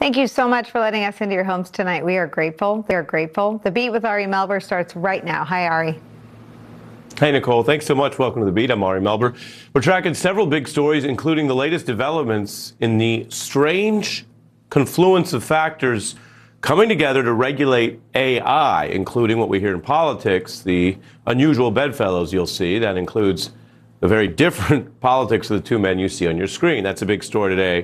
Thank you so much for letting us into your homes tonight. We are grateful. They're grateful. The Beat with Ari Melber starts right now. Hi, Ari. Hey, Nicole. Thanks so much. Welcome to The Beat. I'm Ari Melber. We're tracking several big stories, including the latest developments in the strange confluence of factors coming together to regulate AI, including what we hear in politics, the unusual bedfellows you'll see. That includes the very different politics of the two men you see on your screen. That's a big story today.